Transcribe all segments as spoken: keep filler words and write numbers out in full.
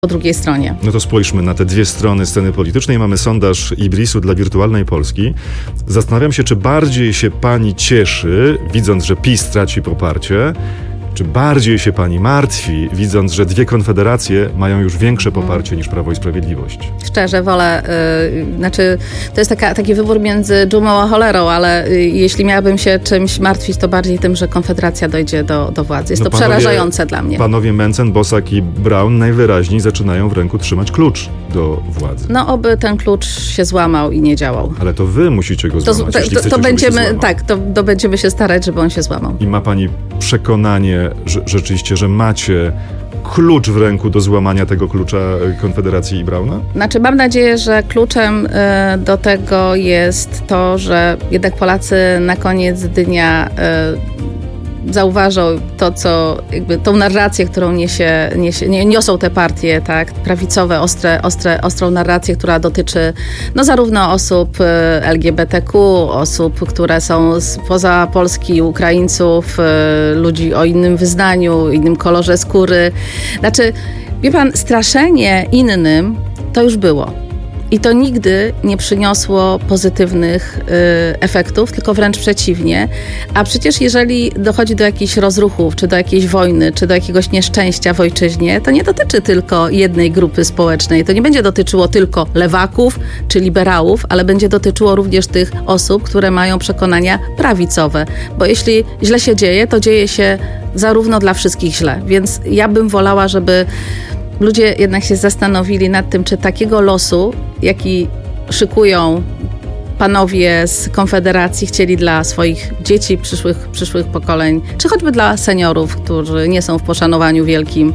po drugiej stronie. No to spójrzmy na te dwie strony sceny politycznej. Mamy sondaż Ibrisu dla Wirtualnej Polski. Zastanawiam się, czy bardziej się pani cieszy, widząc, że PiS traci poparcie, czy bardziej się pani martwi, widząc, że dwie konfederacje mają już większe poparcie niż Prawo i Sprawiedliwość? Szczerze wolę, yy, znaczy to jest taka, taki wybór między dżumą a cholerą, ale yy, jeśli miałabym się czymś martwić, to bardziej tym, że Konfederacja dojdzie do, do władzy. Jest no to panowie, przerażające dla mnie. Panowie Mencen, Bosak i Braun najwyraźniej zaczynają w ręku trzymać klucz do władzy. No oby ten klucz się złamał i nie działał. Ale to wy musicie go To, złamać, to, jeśli to, chcecie, to żeby się będziemy, złamał. tak, to, to będziemy się starać, żeby on się złamał. I ma pani przekonanie, że, rzeczywiście, że macie klucz w ręku do złamania tego klucza Konfederacji i Brauna? Znaczy mam nadzieję, że kluczem y, do tego jest to, że jednak Polacy na koniec dnia y, zauważą to, co jakby tą narrację, którą niesie, niesie, nie, niosą te partie, tak, prawicowe, ostre, ostre, ostrą narrację, która dotyczy no zarówno osób y, L G B T Q, osób, które są spoza Polski, Ukraińców, y, ludzi o innym wyznaniu, innym kolorze skóry. Znaczy, wie pan, straszenie innym to już było. I to nigdy nie przyniosło pozytywnych y, efektów, tylko wręcz przeciwnie. A przecież jeżeli dochodzi do jakichś rozruchów, czy do jakiejś wojny, czy do jakiegoś nieszczęścia w ojczyźnie, to nie dotyczy tylko jednej grupy społecznej. To nie będzie dotyczyło tylko lewaków czy liberałów, ale będzie dotyczyło również tych osób, które mają przekonania prawicowe. Bo jeśli źle się dzieje, to dzieje się zarówno dla wszystkich źle. Więc ja bym wolała, żeby ludzie jednak się zastanowili nad tym, czy takiego losu, jaki szykują panowie z Konfederacji, chcieli dla swoich dzieci, przyszłych, przyszłych pokoleń, czy choćby dla seniorów, którzy nie są w poszanowaniu wielkim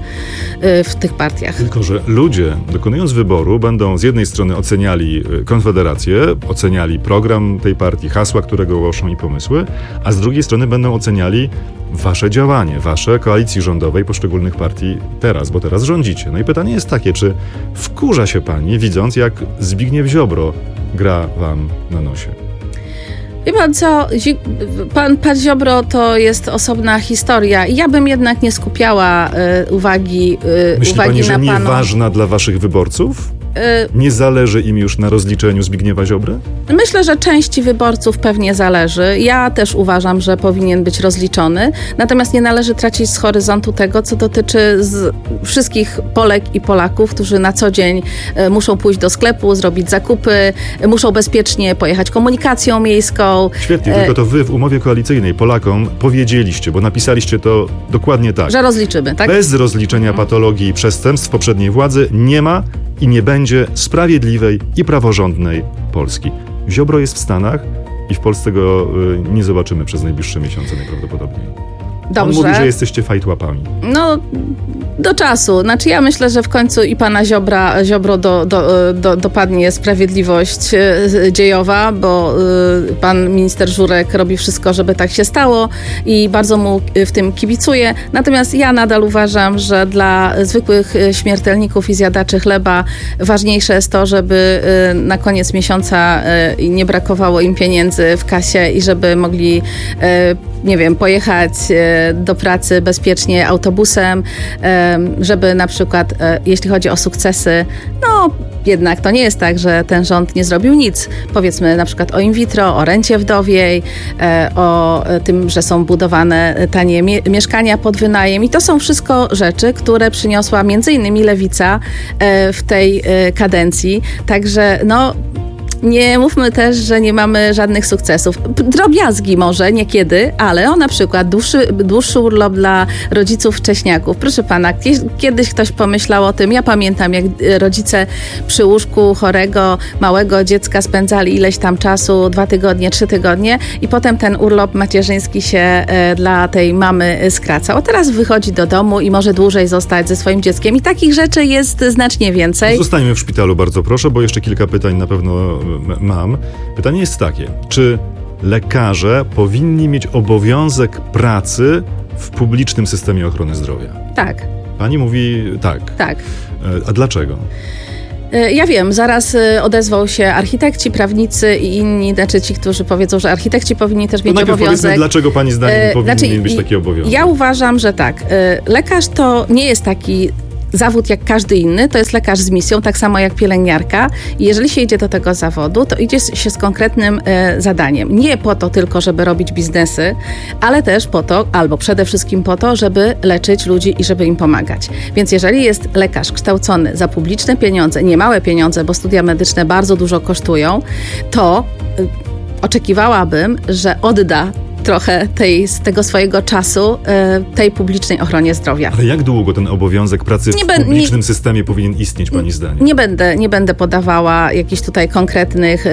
w tych partiach. Tylko że ludzie, dokonując wyboru, będą z jednej strony oceniali Konfederację, oceniali program tej partii, hasła, które go głoszą i pomysły, a z drugiej strony będą oceniali wasze działanie, wasze koalicji rządowej poszczególnych partii teraz, bo teraz rządzicie. No i pytanie jest takie, czy wkurza się pani, widząc, jak Zbigniew Ziobro gra wam na nosie? Wie pan co, pan, pan Ziobro to jest osobna historia i ja bym jednak nie skupiała y, uwagi, y, Myśli uwagi pani, że na panu. nieważna dla waszych wyborców? Y, Nie zależy im już na rozliczeniu Zbigniewa Ziobry? Myślę, że części wyborców pewnie zależy. Ja też uważam, że powinien być rozliczony. Natomiast nie należy tracić z horyzontu tego, co dotyczy z wszystkich Polek i Polaków, którzy na co dzień y, muszą pójść do sklepu, zrobić zakupy, y, muszą bezpiecznie pojechać komunikacją miejską. Świetnie, tylko to wy w umowie koalicyjnej Polakom powiedzieliście, bo napisaliście to dokładnie tak. Że rozliczymy, tak? Bez rozliczenia patologii i przestępstw poprzedniej władzy nie ma i nie będzie sprawiedliwej i praworządnej Polski. Ziobro jest w Stanach i w Polsce go y, nie zobaczymy przez najbliższe miesiące najprawdopodobniej. Dobrze. On mówi, że jesteście fajtłapami. No, do czasu. Znaczy ja myślę, że w końcu i pana Ziobra, Ziobro do, do, do, dopadnie sprawiedliwość dziejowa, bo y, pan minister Żurek robi wszystko, żeby tak się stało i bardzo mu w tym kibicuję. Natomiast ja nadal uważam, że dla zwykłych śmiertelników i zjadaczy chleba ważniejsze jest to, żeby y, na koniec miesiąca y, nie brakowało im pieniędzy w kasie i żeby mogli, y, nie wiem, pojechać y, do pracy bezpiecznie autobusem, żeby na przykład, jeśli chodzi o sukcesy, no jednak to nie jest tak, że ten rząd nie zrobił nic. Powiedzmy na przykład o in vitro, o rencie wdowiej, o tym, że są budowane tanie mie- mieszkania pod wynajem i to są wszystko rzeczy, które przyniosła między innymi Lewica w tej kadencji. Także no nie mówmy też, że nie mamy żadnych sukcesów. Drobiazgi może niekiedy, ale o na przykład dłuższy, dłuższy urlop dla rodziców wcześniaków. Proszę pana, kiedyś ktoś pomyślał o tym. Ja pamiętam, jak rodzice przy łóżku chorego, małego dziecka spędzali ileś tam czasu, dwa tygodnie, trzy tygodnie i potem ten urlop macierzyński się e, dla tej mamy skracał. A teraz wychodzi do domu i może dłużej zostać ze swoim dzieckiem i takich rzeczy jest znacznie więcej. Zostańmy w szpitalu, bardzo proszę, bo jeszcze kilka pytań na pewno mam. Pytanie jest takie, czy lekarze powinni mieć obowiązek pracy w publicznym systemie ochrony zdrowia? Tak. Pani mówi tak. Tak. A dlaczego? Ja wiem, zaraz odezwą się architekci, prawnicy i inni, znaczy ci, którzy powiedzą, że architekci powinni też to mieć najpierw obowiązek. Powiedzmy, dlaczego pani zdaniem powinien znaczy, być taki obowiązek? Ja uważam, że tak. Lekarz to nie jest taki zawód jak każdy inny, to jest lekarz z misją, tak samo jak pielęgniarka. I jeżeli się idzie do tego zawodu, to idzie się z konkretnym e, zadaniem. Nie po to tylko, żeby robić biznesy, ale też po to, albo przede wszystkim po to, żeby leczyć ludzi i żeby im pomagać. Więc jeżeli jest lekarz kształcony za publiczne pieniądze, niemałe pieniądze, bo studia medyczne bardzo dużo kosztują, to y, oczekiwałabym, że odda trochę tej, z tego swojego czasu y, tej publicznej ochronie zdrowia. Ale jak długo ten obowiązek pracy w nie ben, publicznym nie, systemie powinien istnieć, pani zdaniem? Nie będę, nie będę podawała jakichś tutaj konkretnych y,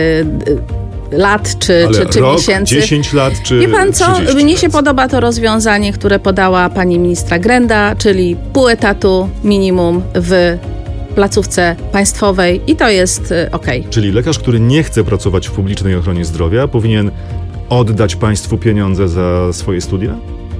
y, lat czy, Ale czy, czy rok, miesięcy. dziesięć lat czy Wie pan co, mnie się lat. podoba to rozwiązanie, które podała pani ministra Grenda, czyli pół etatu minimum w placówce państwowej i to jest y, okej. Okay. Czyli lekarz, który nie chce pracować w publicznej ochronie zdrowia, powinien oddać państwu pieniądze za swoje studia?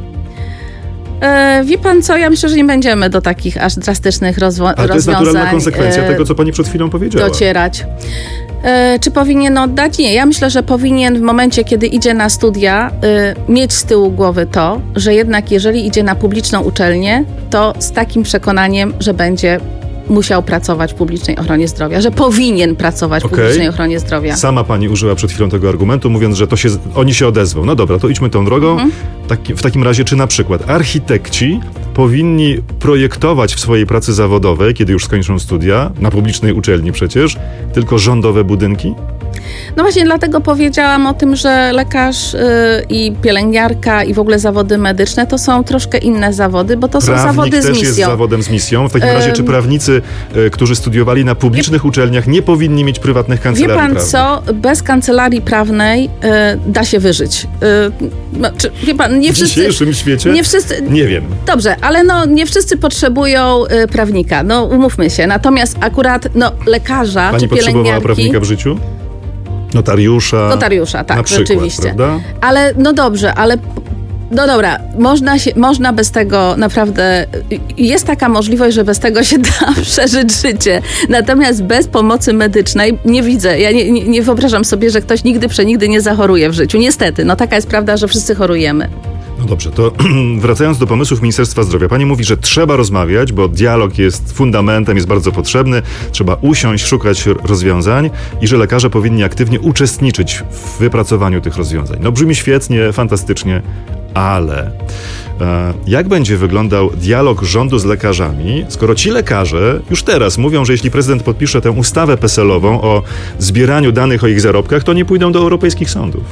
E, wie pan co, ja myślę, że nie będziemy do takich aż drastycznych rozwo- rozwiązań. Ale to jest naturalna konsekwencja e, tego, co pani przed chwilą powiedziała. Docierać. E, czy powinien oddać? Nie, ja myślę, że powinien w momencie, kiedy idzie na studia, e, mieć z tyłu głowy to, że jednak jeżeli idzie na publiczną uczelnię, to z takim przekonaniem, że będzie musiał pracować w publicznej ochronie zdrowia, że powinien pracować w okay. publicznej ochronie zdrowia. Sama pani użyła przed chwilą tego argumentu, mówiąc, że to się, oni się odezwą. No dobra, to idźmy tą drogą. Mhm. Taki, w takim razie, czy na przykład architekci powinni projektować w swojej pracy zawodowej, kiedy już skończą studia, na publicznej uczelni przecież, tylko rządowe budynki? No właśnie dlatego powiedziałam o tym, że lekarz yy, i pielęgniarka i w ogóle zawody medyczne to są troszkę inne zawody, bo to Prawnik są zawody z misją. też jest zawodem z misją. W takim razie, Ym... czy prawnicy, y, którzy studiowali na publicznych wie... uczelniach, nie powinni mieć prywatnych kancelarii prawnych? Wie pan prawnych? co? Bez kancelarii prawnej y, da się wyżyć. Y, no, czy, wie pan, nie wszyscy... W dzisiejszym świecie? Nie wszyscy... Nie wiem. Dobrze, ale no nie wszyscy potrzebują y, prawnika. No umówmy się. Natomiast akurat no, lekarza pani czy pielęgniarki... Pani potrzebowała prawnika w życiu? Notariusza. Notariusza, tak, na przykład, rzeczywiście. Prawda? Ale no dobrze, ale no dobra, można, się, można bez tego naprawdę, jest taka możliwość, że bez tego się da przeżyć życie. Natomiast bez pomocy medycznej nie widzę, ja nie, nie, nie wyobrażam sobie, że ktoś nigdy przenigdy nie zachoruje w życiu. Niestety, no taka jest prawda, że wszyscy chorujemy. No dobrze, to wracając do pomysłów Ministerstwa Zdrowia. Pani mówi, że trzeba rozmawiać, bo dialog jest fundamentem, jest bardzo potrzebny. Trzeba usiąść, szukać rozwiązań i że lekarze powinni aktywnie uczestniczyć w wypracowaniu tych rozwiązań. No brzmi świetnie, fantastycznie, ale e, jak będzie wyglądał dialog rządu z lekarzami, skoro ci lekarze już teraz mówią, że jeśli prezydent podpisze tę ustawę P S L ową o zbieraniu danych o ich zarobkach, to nie pójdą do europejskich sądów?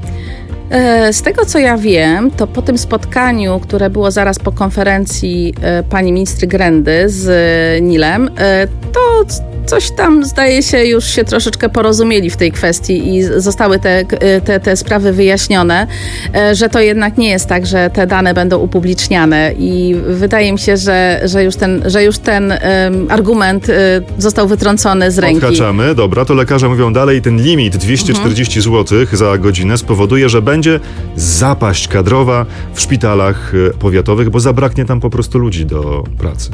Z tego, co ja wiem, to po tym spotkaniu, które było zaraz po konferencji pani ministry Grendy z Nilem, to coś tam, zdaje się, już się troszeczkę porozumieli w tej kwestii i zostały te, te, te sprawy wyjaśnione, że to jednak nie jest tak, że te dane będą upubliczniane i wydaje mi się, że, że, już, ten, że już ten um, argument został wytrącony z ręki. Odhaczamy, dobra, to lekarze mówią dalej, ten limit dwieście czterdzieści mhm. złotych za godzinę spowoduje, że będzie zapaść kadrowa w szpitalach powiatowych, bo zabraknie tam po prostu ludzi do pracy.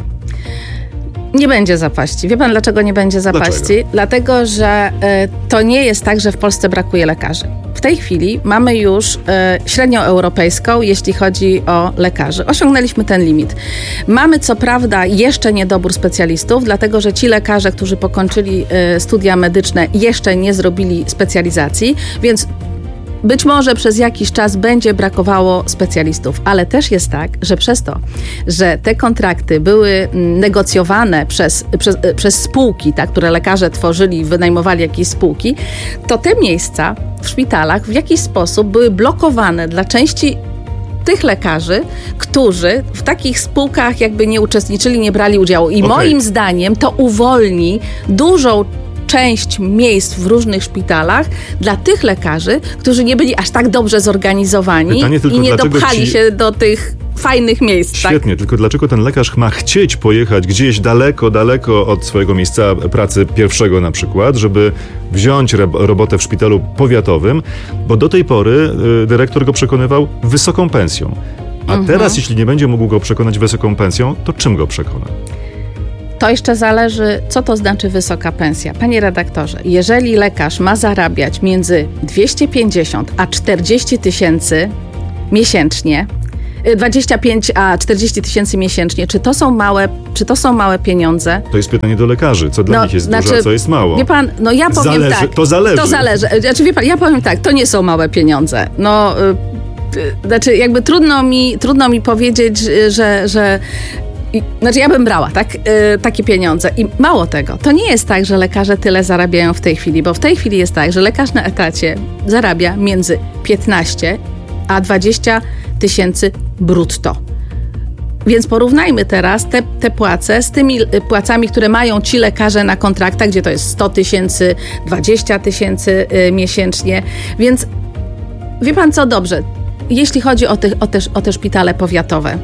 Nie będzie zapaści. Wie pan, dlaczego nie będzie zapaści? Dlaczego? Dlatego, że y, to nie jest tak, że w Polsce brakuje lekarzy. W tej chwili mamy już y, średnią europejską, jeśli chodzi o lekarzy. Osiągnęliśmy ten limit. Mamy co prawda jeszcze niedobór specjalistów, dlatego że ci lekarze, którzy pokończyli y, studia medyczne, jeszcze nie zrobili specjalizacji, więc być może przez jakiś czas będzie brakowało specjalistów, ale też jest tak, że przez to, że te kontrakty były negocjowane przez, przez, przez spółki, tak, które lekarze tworzyli, wynajmowali jakieś spółki, to te miejsca w szpitalach w jakiś sposób były blokowane dla części tych lekarzy, którzy w takich spółkach jakby nie uczestniczyli, nie brali udziału. I okay. moim zdaniem to uwolni dużą część miejsc w różnych szpitalach dla tych lekarzy, którzy nie byli aż tak dobrze zorganizowani i nie dopchali ci... się do tych fajnych miejsc. Świetnie, tak? Tylko dlaczego ten lekarz ma chcieć pojechać gdzieś daleko, daleko od swojego miejsca pracy pierwszego na przykład, żeby wziąć re- robotę w szpitalu powiatowym, bo do tej pory y, dyrektor go przekonywał wysoką pensją. A mhm. teraz, jeśli nie będzie mógł go przekonać wysoką pensją, to czym go przekona? To jeszcze zależy, co to znaczy wysoka pensja. Panie redaktorze, jeżeli lekarz ma zarabiać między dwieście pięćdziesiąt a czterdzieści tysięcy miesięcznie, dwadzieścia pięć a czterdzieści tysięcy miesięcznie. Czy to są małe, czy to są małe pieniądze? To jest pytanie do lekarzy. Co dla No, nich jest znaczy, dużo, a co jest mało? Wie pan, no ja powiem zależy, tak. To zależy. To zależy. Znaczy, wie pan, ja powiem tak, to nie są małe pieniądze. No, y, znaczy jakby trudno mi, trudno mi powiedzieć, że, że I, znaczy ja bym brała tak, yy, takie pieniądze. I mało tego, to nie jest tak, że lekarze tyle zarabiają w tej chwili, bo w tej chwili jest tak, że lekarz na etacie zarabia między piętnaście a dwadzieścia tysięcy brutto. Więc porównajmy teraz te, te płace z tymi płacami, które mają ci lekarze na kontraktach, gdzie to jest sto tysięcy, dwadzieścia tysięcy yy, miesięcznie. Więc wie pan co, dobrze, jeśli chodzi o te, o te, o te szpitale powiatowe.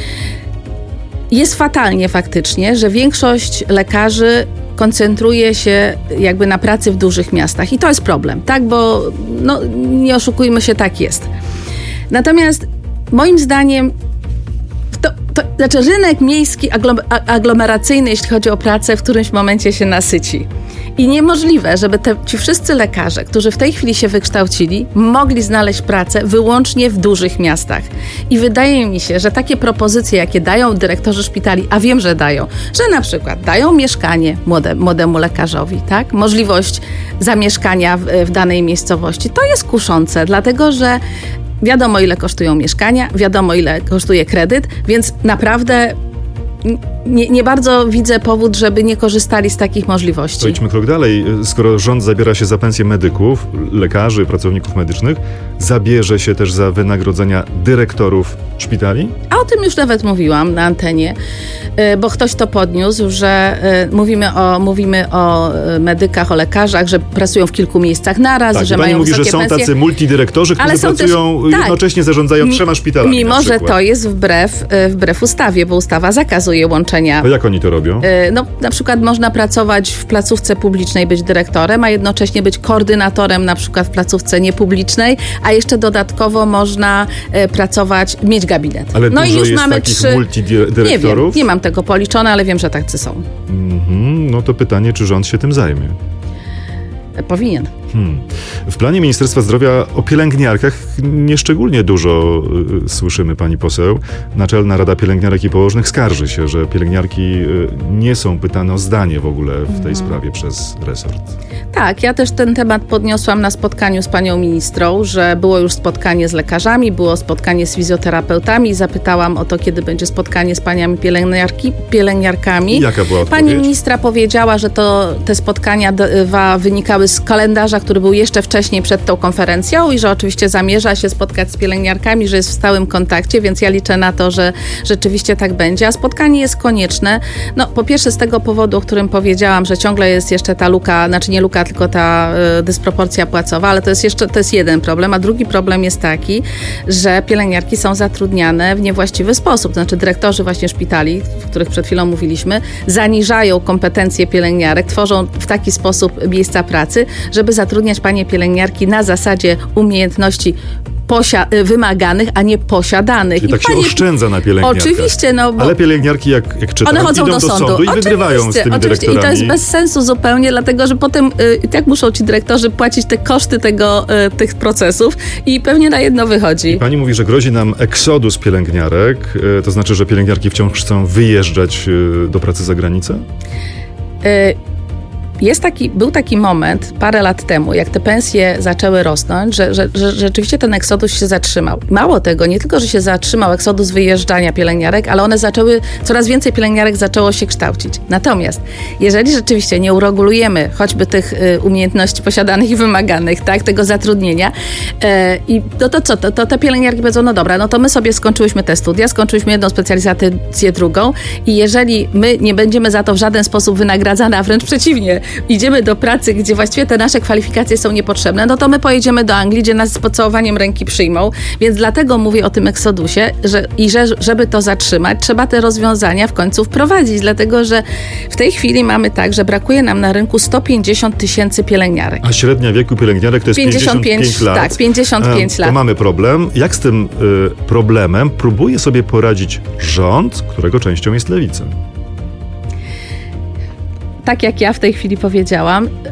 Jest fatalnie faktycznie, że większość lekarzy koncentruje się jakby na pracy w dużych miastach i to jest problem, tak? Bo no, nie oszukujmy się, tak jest. Natomiast moim zdaniem to, to znaczy rynek miejski aglomeracyjny, jeśli chodzi o pracę, w którymś momencie się nasyci. I niemożliwe, żeby te, ci wszyscy lekarze, którzy w tej chwili się wykształcili, mogli znaleźć pracę wyłącznie w dużych miastach. I wydaje mi się, że takie propozycje, jakie dają dyrektorzy szpitali, a wiem, że dają, że na przykład dają mieszkanie młode, młodemu lekarzowi, tak? Możliwość zamieszkania w, w danej miejscowości. To jest kuszące, dlatego że wiadomo, ile kosztują mieszkania, wiadomo, ile kosztuje kredyt, więc naprawdę Nie, nie bardzo widzę powód, żeby nie korzystali z takich możliwości. To idźmy krok dalej. Skoro rząd zabiera się za pensje medyków, lekarzy, pracowników medycznych, zabierze się też za wynagrodzenia dyrektorów szpitali? A o tym już nawet mówiłam na antenie, bo ktoś to podniósł, że mówimy o, mówimy o medykach, o lekarzach, że pracują w kilku miejscach naraz, tak, że pani mają mówi, wysokie że są pensje. tacy multidyrektorzy, którzy pracują też, tak, jednocześnie zarządzają mi, trzema szpitalami. Mimo, że to jest wbrew, wbrew ustawie, bo ustawa zakazuje łączenia. To jak oni to robią? No, na przykład można pracować w placówce publicznej, być dyrektorem, a jednocześnie być koordynatorem na przykład w placówce niepublicznej, a jeszcze dodatkowo można pracować, mieć gabinet. Ale no dużo i już jest mamy takich trzy multidyrektorów? Nie wiem, nie mam tego policzone, ale wiem, że tacy są. Mm-hmm, no to pytanie, czy rząd się tym zajmie? Powinien. Hmm. W planie Ministerstwa Zdrowia o pielęgniarkach nieszczególnie dużo y, słyszymy, pani poseł. Naczelna Rada Pielęgniarek i Położnych skarży się, że pielęgniarki y, nie są pytane o zdanie w ogóle w tej hmm. sprawie przez resort. Tak, ja też ten temat podniosłam na spotkaniu z panią ministrą, że było już spotkanie z lekarzami, było spotkanie z fizjoterapeutami i zapytałam o to, kiedy będzie spotkanie z paniami pielęgniarki, pielęgniarkami. I jaka była odpowiedź? Pani ministra powiedziała, że to te spotkania dwa wynikały z kalendarza, który był jeszcze wcześniej przed tą konferencją i że oczywiście zamierza się spotkać z pielęgniarkami, że jest w stałym kontakcie, więc ja liczę na to, że rzeczywiście tak będzie. A spotkanie jest konieczne. No, po pierwsze z tego powodu, o którym powiedziałam, że ciągle jest jeszcze ta luka, znaczy nie luka, tylko ta y, dysproporcja płacowa, ale to jest jeszcze, to jest jeden problem, a drugi problem jest taki, że pielęgniarki są zatrudniane w niewłaściwy sposób. Znaczy dyrektorzy właśnie szpitali, o których przed chwilą mówiliśmy, zaniżają kompetencje pielęgniarek, tworzą w taki sposób miejsca pracy, żeby zatrudniać panie pielęgniarki na zasadzie umiejętności posia- wymaganych, a nie posiadanych. Czyli I tak panie... się oszczędza na pielęgniarkach. Oczywiście, no bo... Ale pielęgniarki, jak, jak czytam, one chodzą idą do do sądu, sądu i oczywiście, wygrywają z tymi oczywiście. dyrektorami. I to jest bez sensu zupełnie, dlatego że potem y, jak muszą ci dyrektorzy płacić te koszty tego, y, tych procesów i pewnie na jedno wychodzi. I pani mówi, że grozi nam eksodus pielęgniarek, y, to znaczy, że pielęgniarki wciąż chcą wyjeżdżać y, do pracy za granicę? Y- Jest taki, był taki moment parę lat temu, jak te pensje zaczęły rosnąć, że, że, że rzeczywiście ten eksodus się zatrzymał. Mało tego, nie tylko, że się zatrzymał eksodus wyjeżdżania pielęgniarek, ale one zaczęły, coraz więcej pielęgniarek zaczęło się kształcić. Natomiast jeżeli rzeczywiście nie uregulujemy choćby tych y, umiejętności posiadanych i wymaganych, tak, tego zatrudnienia, y, i no to co, to, to te pielęgniarki powiedzą, no dobra, no to my sobie skończyłyśmy te studia, skończyłyśmy jedną specjalizację, drugą i jeżeli my nie będziemy za to w żaden sposób wynagradzane, a wręcz przeciwnie, idziemy do pracy, gdzie właściwie te nasze kwalifikacje są niepotrzebne, no to my pojedziemy do Anglii, gdzie nas z pocałowaniem ręki przyjmą. Więc dlatego mówię o tym eksodusie, że, i że żeby to zatrzymać, trzeba te rozwiązania w końcu wprowadzić, dlatego że w tej chwili mamy tak, że brakuje nam na rynku sto pięćdziesiąt tysięcy pielęgniarek. A średnia wieku pielęgniarek to jest pięćdziesiąt pięć lat. Tak, pięćdziesiąt pięć lat. To mamy problem. Jak z tym y, problemem próbuje sobie poradzić rząd, którego częścią jest Lewica? Tak jak ja w tej chwili powiedziałam,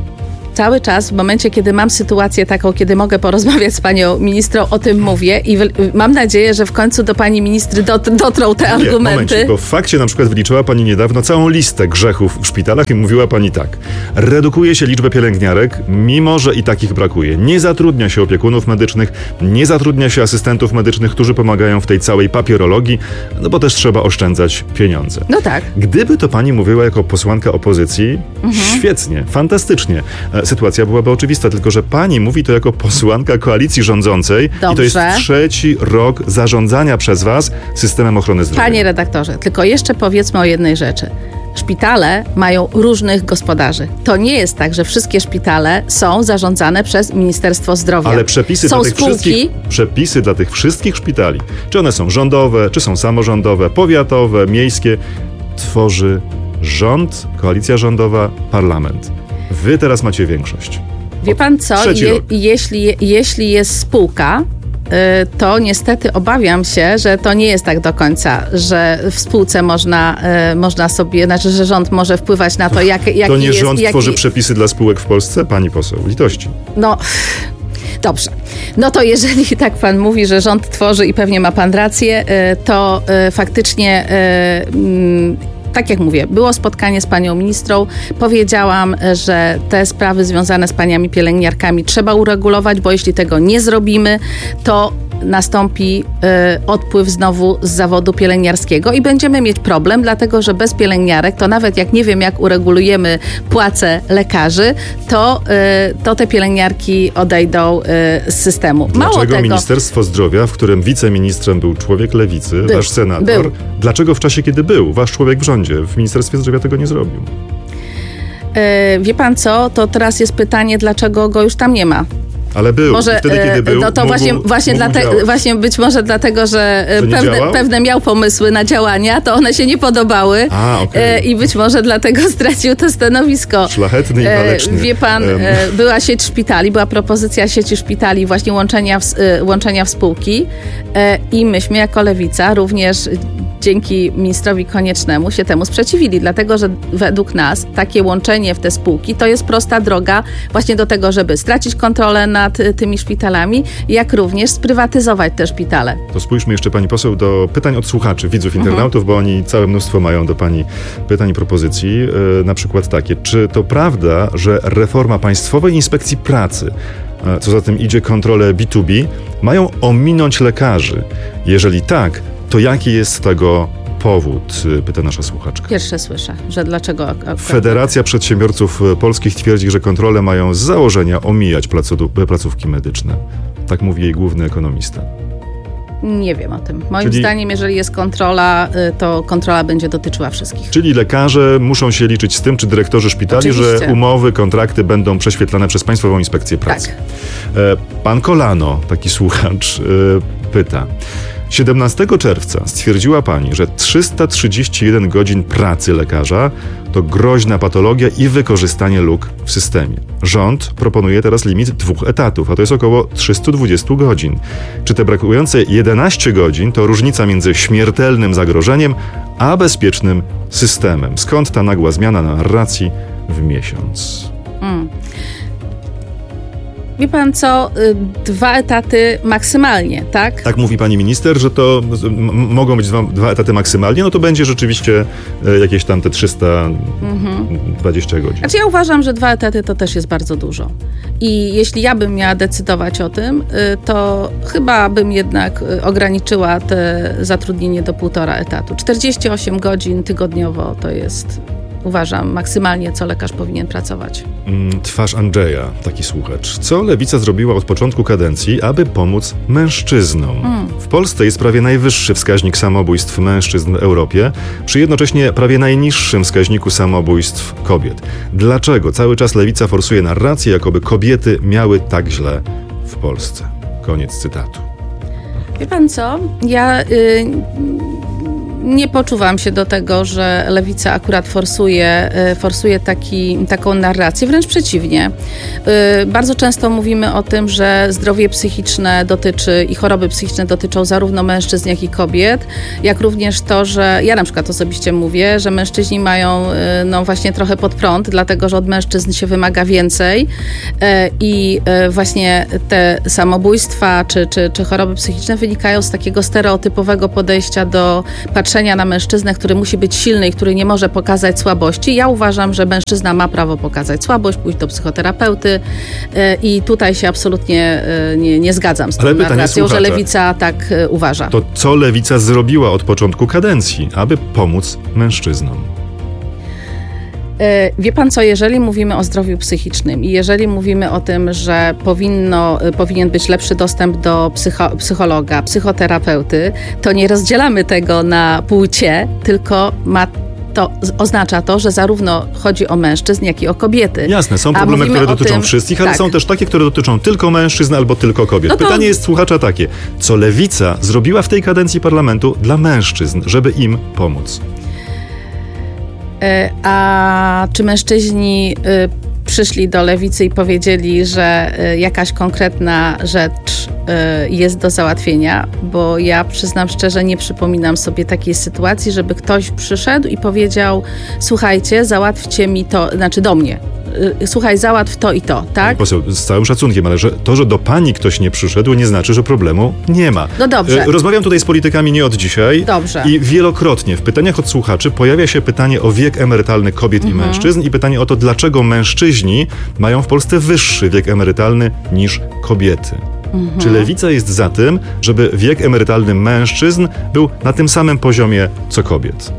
cały czas w momencie, kiedy mam sytuację taką, kiedy mogę porozmawiać z panią ministrą, o tym mówię i w, mam nadzieję, że w końcu do pani ministry dot, dotrą te Nie, argumenty. Momencik, bo w fakcie na przykład wyliczyła pani niedawno całą listę grzechów w szpitalach i mówiła pani tak. Redukuje się liczbę pielęgniarek, mimo że i takich brakuje. Nie zatrudnia się opiekunów medycznych, nie zatrudnia się asystentów medycznych, którzy pomagają w tej całej papierologii, no bo też trzeba oszczędzać pieniądze. No tak. Gdyby to pani mówiła jako posłanka opozycji, mhm. świetnie, fantastycznie. Sytuacja byłaby oczywista, tylko że pani mówi to jako posłanka koalicji rządzącej. Dobrze. I to jest trzeci rok zarządzania przez was systemem ochrony zdrowia. Panie redaktorze, tylko jeszcze powiedzmy o jednej rzeczy. Szpitale mają różnych gospodarzy. To nie jest tak, że wszystkie szpitale są zarządzane przez Ministerstwo Zdrowia. Ale przepisy, są dla tych wszystkich, przepisy dla tych wszystkich szpitali, czy one są rządowe, czy są samorządowe, powiatowe, miejskie, tworzy rząd, koalicja rządowa, parlament. Wy teraz macie większość. Wie pan co, Je, jeśli, jeśli jest spółka, to niestety obawiam się, że to nie jest tak do końca, że w spółce można, można sobie, znaczy, że rząd może wpływać na to, jak, jaki To nie jest, rząd jaki... tworzy przepisy dla spółek w Polsce? Pani poseł, litości. No... Dobrze. No to jeżeli tak pan mówi, że rząd tworzy i pewnie ma pan rację, to faktycznie... Tak jak mówię, było spotkanie z panią ministrą. Powiedziałam, że te sprawy związane z paniami pielęgniarkami trzeba uregulować, bo jeśli tego nie zrobimy, to nastąpi y, odpływ znowu z zawodu pielęgniarskiego i będziemy mieć problem, dlatego że bez pielęgniarek, to nawet jak nie wiem, jak uregulujemy płace lekarzy, to, y, to te pielęgniarki odejdą y, z systemu. Mało Dlaczego tego, Ministerstwo Zdrowia, w którym wiceministrem był człowiek lewicy, był, wasz senator, był. dlaczego w czasie, kiedy był wasz człowiek w rządzie, w Ministerstwie Zdrowia tego nie zrobił? Y, wie pan co, to teraz jest pytanie, dlaczego go już tam nie ma. Ale był. Może, wtedy, kiedy był, no to mógł, właśnie, właśnie, mógł dlate, właśnie być może dlatego, że pewne, pewne miał pomysły na działania, to one się nie podobały. A, okay. I być może dlatego stracił to stanowisko. Szlachetny i waleczny. Wie pan, um. była sieć szpitali, była propozycja sieci szpitali, właśnie łączenia w, łączenia w spółki i myśmy jako Lewica również dzięki ministrowi Koniecznemu się temu sprzeciwili, dlatego że według nas takie łączenie w te spółki to jest prosta droga właśnie do tego, żeby stracić kontrolę nad tymi szpitalami, jak również sprywatyzować te szpitale. To spójrzmy jeszcze, pani poseł, do pytań od słuchaczy, widzów, internautów, mhm. bo oni całe mnóstwo mają do pani pytań i propozycji. Yy, na przykład takie, czy to prawda, że reforma Państwowej Inspekcji Pracy, co za tym idzie kontrolę B dwa B, mają ominąć lekarzy? Jeżeli tak, to jaki jest tego powód? Pyta nasza słuchaczka. Pierwsze słyszę, że dlaczego... Federacja Przedsiębiorców Polskich twierdzi, że kontrole mają z założenia omijać placówki medyczne. Tak mówi jej główny ekonomista. Nie wiem o tym. Moim Czyli... zdaniem, jeżeli jest kontrola, to kontrola będzie dotyczyła wszystkich. Czyli lekarze muszą się liczyć z tym, czy dyrektorzy szpitali, Oczywiście. że umowy, kontrakty będą prześwietlane przez Państwową Inspekcję Pracy. Tak. Pan Kolano, taki słuchacz, pyta. siedemnastego czerwca stwierdziła pani, że trzysta trzydzieści jeden godzin pracy lekarza to groźna patologia i wykorzystanie luk w systemie. Rząd proponuje teraz limit dwóch etatów, a to jest około trzysta dwadzieścia godzin. Czy te brakujące jedenaście godzin to różnica między śmiertelnym zagrożeniem a bezpiecznym systemem? Skąd ta nagła zmiana narracji w miesiąc? Mm. Wie pan co, dwa etaty maksymalnie, tak? Tak mówi pani minister, że to m- mogą być dwa, dwa etaty maksymalnie, no to będzie rzeczywiście jakieś tam te trzysta dwadzieścia mhm. godzin. Znaczy ja uważam, że dwa etaty to też jest bardzo dużo. I jeśli ja bym miała decydować o tym, to chyba bym jednak ograniczyła te zatrudnienie do półtora etatu. czterdzieści osiem godzin tygodniowo to jest... Uważam, maksymalnie co lekarz powinien pracować. Twarz Andrzeja, taki słuchacz. Co Lewica zrobiła od początku kadencji, aby pomóc mężczyznom? Mm. W Polsce jest prawie najwyższy wskaźnik samobójstw mężczyzn w Europie, przy jednocześnie prawie najniższym wskaźniku samobójstw kobiet. Dlaczego cały czas Lewica forsuje narrację, jakoby kobiety miały tak źle w Polsce? Koniec cytatu. Wie pan co? Ja... Y- nie poczuwam się do tego, że lewica akurat forsuje, forsuje taki, taką narrację, wręcz przeciwnie. Bardzo często mówimy o tym, że zdrowie psychiczne dotyczy i choroby psychiczne dotyczą zarówno mężczyzn, jak i kobiet, jak również to, że ja na przykład osobiście mówię, że mężczyźni mają no właśnie trochę pod prąd, dlatego że od mężczyzn się wymaga więcej i właśnie te samobójstwa czy, czy, czy choroby psychiczne wynikają z takiego stereotypowego podejścia do patrzenia na mężczyznę, który musi być silny i który nie może pokazać słabości. Ja uważam, że mężczyzna ma prawo pokazać słabość, pójść do psychoterapeuty i tutaj się absolutnie nie, nie zgadzam z tą narracją, że lewica tak uważa. To co lewica zrobiła od początku kadencji, aby pomóc mężczyznom? Wie pan co, jeżeli mówimy o zdrowiu psychicznym i jeżeli mówimy o tym, że powinno, powinien być lepszy dostęp do psycho, psychologa, psychoterapeuty, to nie rozdzielamy tego na płcie, tylko ma to oznacza to, że zarówno chodzi o mężczyzn, jak i o kobiety. Jasne, są problemy, które dotyczą tym, wszystkich, ale tak. są też takie, które dotyczą tylko mężczyzn albo tylko kobiet. No to... Pytanie jest słuchacza takie, co lewica zrobiła w tej kadencji parlamentu dla mężczyzn, żeby im pomóc? A czy mężczyźni przyszli do lewicy i powiedzieli, że jakaś konkretna rzecz jest do załatwienia? Bo ja przyznam szczerze, nie przypominam sobie takiej sytuacji, żeby ktoś przyszedł i powiedział: słuchajcie, załatwcie mi to, znaczy do mnie. Słuchaj, załatw to i to, tak? Poseł, z całym szacunkiem, ale że to, że do pani ktoś nie przyszedł, nie znaczy, że problemu nie ma. No dobrze. Rozmawiam tutaj z politykami nie od dzisiaj. Dobrze. I wielokrotnie w pytaniach od słuchaczy pojawia się pytanie o wiek emerytalny kobiet mhm. i mężczyzn i pytanie o to, dlaczego mężczyźni mają w Polsce wyższy wiek emerytalny niż kobiety. Mhm. Czy lewica jest za tym, żeby wiek emerytalny mężczyzn był na tym samym poziomie co kobiet?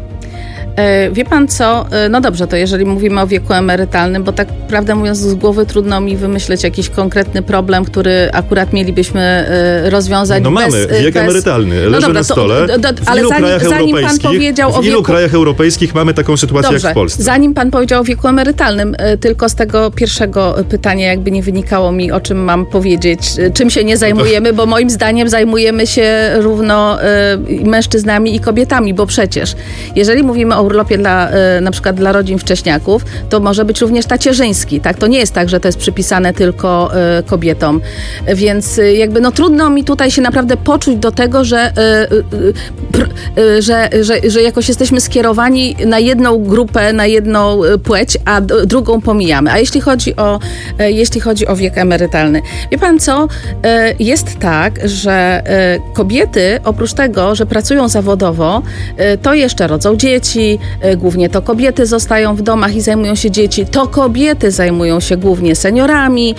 Wie pan co, no dobrze, to jeżeli mówimy o wieku emerytalnym, bo tak prawdę mówiąc z głowy trudno mi wymyśleć jakiś konkretny problem, który akurat mielibyśmy rozwiązać. No bez, mamy wiek bez... emerytalny, leży no dobra, na stole. To, do, do, ale zanim, zanim pan powiedział o w ilu wieku... krajach europejskich mamy taką sytuację dobrze, jak w Polsce? Zanim pan powiedział o wieku emerytalnym, tylko z tego pierwszego pytania jakby nie wynikało mi, o czym mam powiedzieć, czym się nie zajmujemy, bo moim zdaniem zajmujemy się równo mężczyznami i kobietami, bo przecież jeżeli mówimy o urlopie dla, na przykład dla rodzin wcześniaków, to może być również tacierzyński, tak? To nie jest tak, że to jest przypisane tylko y, kobietom. Więc y, jakby no trudno mi tutaj się naprawdę poczuć do tego, że, y, y, pr, y, że, że, że jakoś jesteśmy skierowani na jedną grupę, na jedną płeć, a d- drugą pomijamy. A jeśli chodzi o, y, jeśli chodzi o wiek emerytalny. Wie pan co? Y, jest tak, że y, kobiety oprócz tego, że pracują zawodowo, y, to jeszcze rodzą dzieci, głównie to kobiety zostają w domach i zajmują się dzieci, to kobiety zajmują się głównie seniorami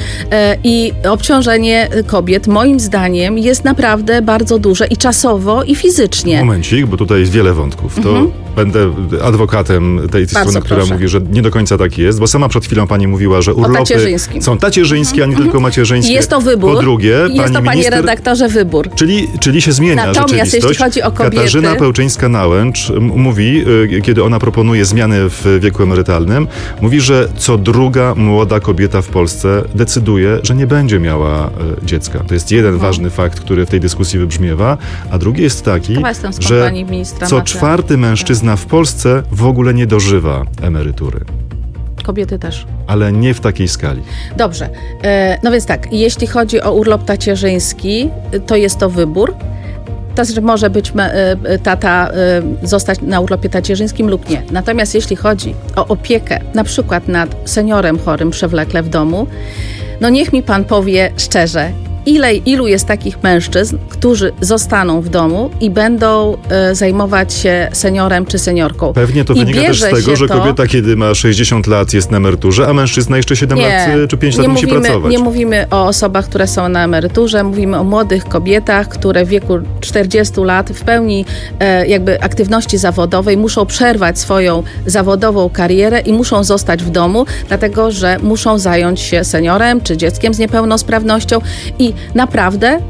i obciążenie kobiet moim zdaniem jest naprawdę bardzo duże i czasowo, i fizycznie. Momencik, bo tutaj jest wiele wątków. To mhm. będę adwokatem tej strony, bardzo która proszę. mówi, że nie do końca tak jest, bo sama przed chwilą pani mówiła, że urlopy są tacierzyńskie, a nie mhm. tylko macierzyńskie. Jest to wybór. Po drugie, jest pani to, panie minister, redaktorze, wybór. Czyli, czyli się zmienia Natomiast rzeczywistość. jeśli chodzi o kobiety... Katarzyna Pełczyńska-Nałęcz mówi, kiedy ona proponuje zmiany w wieku emerytalnym, mówi, że co druga młoda kobieta w Polsce decyduje, że nie będzie miała e, dziecka. To jest jeden mhm. ważny fakt, który w tej dyskusji wybrzmiewa, a drugi jest taki, że co czwarty mężczyzna w Polsce w ogóle nie dożywa emerytury. Kobiety też. Ale nie w takiej skali. Dobrze. No więc tak, jeśli chodzi o urlop tacierzyński, to jest to wybór. To znaczy może być tata zostać na urlopie tacierzyńskim lub nie. Natomiast jeśli chodzi o opiekę na przykład nad seniorem chorym przewlekle w domu, no niech mi pan powie szczerze, ile, ilu jest takich mężczyzn, którzy zostaną w domu i będą e, zajmować się seniorem czy seniorką. Pewnie to I wynika też z tego, że to... kobieta, kiedy ma sześćdziesiąt lat, jest na emeryturze, a mężczyzna jeszcze siedem nie, lat czy pięć lat musi mówimy, pracować. Nie mówimy o osobach, które są na emeryturze, mówimy o młodych kobietach, które w wieku czterdziestu lat w pełni e, jakby aktywności zawodowej muszą przerwać swoją zawodową karierę i muszą zostać w domu, dlatego że muszą zająć się seniorem czy dzieckiem z niepełnosprawnością i naprawdę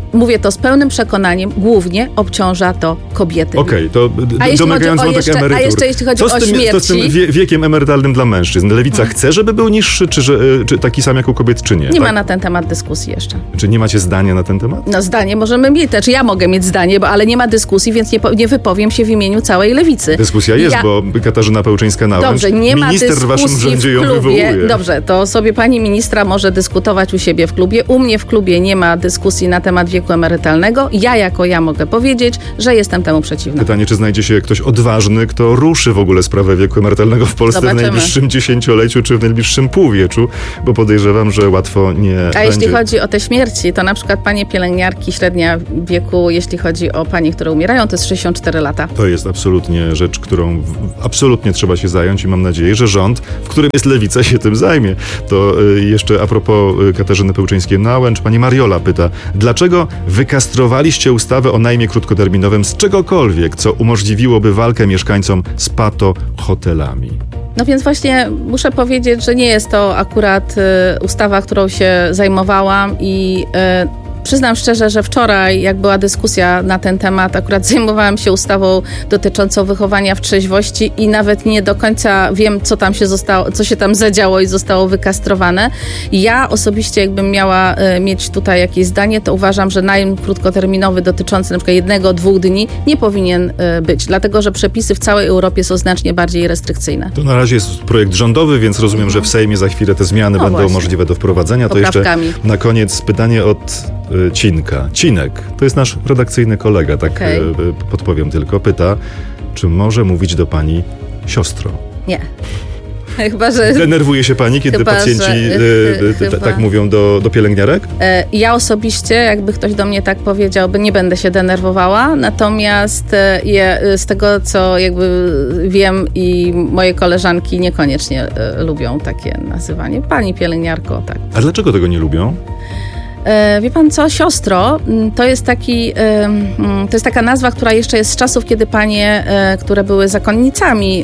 mówię to z pełnym przekonaniem, głównie obciąża to kobiety. Okej, okay, to d- domagając wątek emerytur. A jeszcze jeśli chodzi co z o tym, śmierci... Co z tym wie, wiekiem emerytalnym dla mężczyzn? Lewica hmm. chce, żeby był niższy, czy, że, czy taki sam jak u kobiet, czy nie? Nie tak? ma na ten temat dyskusji jeszcze. Czy nie macie zdania na ten temat? No zdanie możemy mieć, znaczy ja mogę mieć zdanie, bo, ale nie ma dyskusji, więc nie, nie wypowiem się w imieniu całej lewicy. Dyskusja jest, ja... bo Katarzyna Pełczyńska-Nałęcz, Dobrze, nie ma minister w waszym rządzie ją wywołuje. Dobrze, to sobie pani ministra może dyskutować u siebie w klubie. U mnie w klubie nie ma dyskusji na temat wieku emerytalnego. Ja jako ja mogę powiedzieć, że jestem temu przeciwna. Pytanie, czy znajdzie się ktoś odważny, kto ruszy w ogóle sprawę wieku emerytalnego w Polsce Zobaczymy. w najbliższym dziesięcioleciu, czy w najbliższym półwieczu, bo podejrzewam, że łatwo nie A będzie. jeśli chodzi o te śmierci, to na przykład panie pielęgniarki, średnia wieku, jeśli chodzi o panie, które umierają, to jest sześćdziesiąt cztery lata. To jest absolutnie rzecz, którą w, absolutnie trzeba się zająć i mam nadzieję, że rząd, w którym jest lewica, się tym zajmie. To y, jeszcze a propos y, Katarzyny Pełczyńskiej-Nałęcz, pani Mariola pyta, dlaczego wykastrowaliście ustawę o najmie krótkoterminowym z czegokolwiek, co umożliwiłoby walkę mieszkańcom z pato-hotelami? No więc właśnie muszę powiedzieć, że nie jest to akurat y, ustawa, którą się zajmowałam i y, przyznam szczerze, że wczoraj, jak była dyskusja na ten temat, akurat zajmowałam się ustawą dotyczącą wychowania w trzeźwości i nawet nie do końca wiem, co tam się zostało, co się tam zadziało i zostało wykastrowane. Ja osobiście, jakbym miała y, mieć tutaj jakieś zdanie, to uważam, że najem krótkoterminowy dotyczący na przykład jednego, dwóch dni nie powinien y, być, dlatego że przepisy w całej Europie są znacznie bardziej restrykcyjne. To na razie jest projekt rządowy, więc rozumiem, mhm. że w Sejmie za chwilę te zmiany no będą właśnie. możliwe do wprowadzenia. To jeszcze na koniec pytanie od Cinka. Cinek, to jest nasz redakcyjny kolega, tak okay. podpowiem tylko, pyta, czy może mówić do pani siostro? Nie. Chyba, że... Denerwuje się pani, kiedy chyba, pacjenci że, y, y, chyba... tak mówią do, do pielęgniarek? Ja osobiście, jakby ktoś do mnie tak powiedział, nie będę się denerwowała, natomiast je, z tego, co jakby wiem i moje koleżanki niekoniecznie lubią takie nazywanie. Pani pielęgniarko, tak. A dlaczego tego nie lubią? Wie pan co, siostro, to jest taki, to jest taka nazwa, która jeszcze jest z czasów, kiedy panie, które były zakonnicami,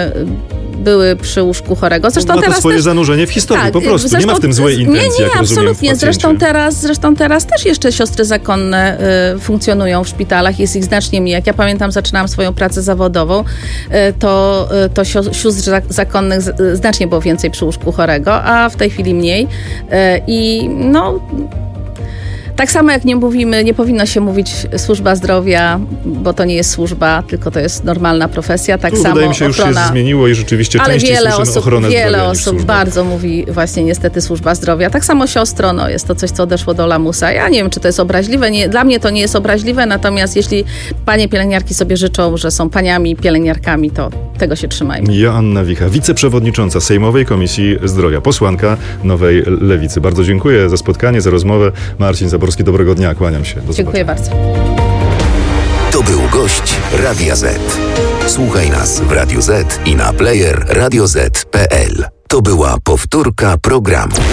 były przy łóżku chorego. Zresztą ma to teraz swoje też, zanurzenie w historii, tak, po prostu. Zresztą, nie ma w tym złej intencji, nie, nie, jak absolutnie. rozumiem, Zresztą teraz, zresztą teraz też jeszcze siostry zakonne y, funkcjonują w szpitalach. Jest ich znacznie mniej. Jak ja pamiętam, zaczynałam swoją pracę zawodową, y, to, y, to sióstr zakonnych z, znacznie było więcej przy łóżku chorego, a w tej chwili mniej. Y, I no... Tak samo jak nie mówimy, nie powinno się mówić służba zdrowia, bo to nie jest służba, tylko to jest normalna profesja. Tak tu samo wydaje mi się, ochrona. Już się zmieniło i rzeczywiście ale częściej wiele słyszymy osób, ochronę wiele zdrowia osób niż bardzo mówi właśnie niestety służba zdrowia. Tak samo siostro, no jest to coś, co odeszło do lamusa. Ja nie wiem, czy to jest obraźliwe. Nie, dla mnie to nie jest obraźliwe, natomiast jeśli panie pielęgniarki sobie życzą, że są paniami pielęgniarkami, to tego się trzymajmy. Joanna Wicha, wiceprzewodnicząca Sejmowej Komisji Zdrowia, posłanka Nowej Lewicy. Bardzo dziękuję za spotkanie, za rozmowę. Marcin Zaborski, dobrego dnia. Kłaniam się. Do Dziękuję bardzo. To był gość Radia Z. Słuchaj nas w Radio Z i na player radio zet kropka pe el. To była powtórka programu.